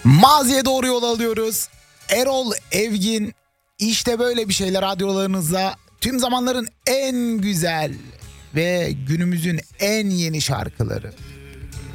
Maziye doğru yol alıyoruz. Erol Evgin, işte böyle bir şeyler radyolarınızda tüm zamanların en güzel ve günümüzün en yeni şarkıları.